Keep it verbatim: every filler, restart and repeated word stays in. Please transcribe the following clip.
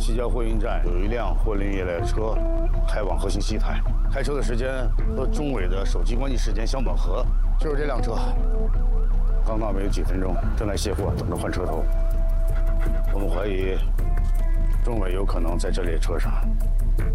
西郊货运站有一辆货运业的车开往河兴西台，开车的时间和钟伟的手机关机时间相吻合，就是这辆车。刚到没有几分钟，正在卸货，等着换车头。我们怀疑钟伟有可能在这列车上。